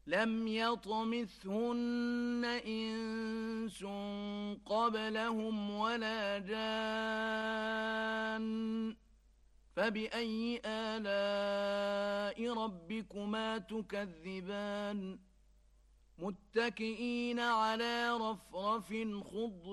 لم يطمثهن إنس قبلهم ولا جان فبأي آلاء ربكما تكذبان متكئين على رفرف خضر